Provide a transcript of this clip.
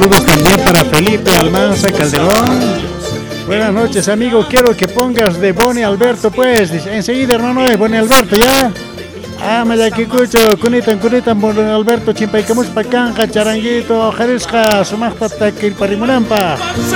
Saludos también para Felipe Almanza Calderón. Buenas noches, amigo. Quiero que pongas de Boni Alberto, pues. Dice, enseguida, hermano, de Boni Alberto, ¿ya? Maya Kikucho, Kunitan, Boni Alberto, Chimpaicamus, Pacanja, Charanguito, Jarisca, Sumachta, Takil, Parimunampa.